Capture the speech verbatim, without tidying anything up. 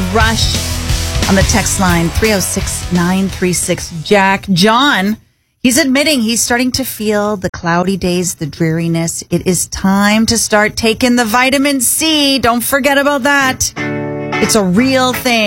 Rush on the text line three oh six, nine three six, Jack. John, he's admitting he's starting to feel the cloudy days, the dreariness. It is time to start taking the vitamin C. Don't forget about that. It's a real thing.